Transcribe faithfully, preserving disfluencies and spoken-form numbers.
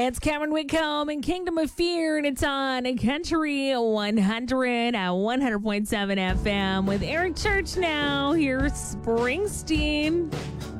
It's Cameron Whitcomb and Kingdom of Fear, and it's on Country one hundred at one hundred point seven F M with Eric Church now. Here's Springsteen.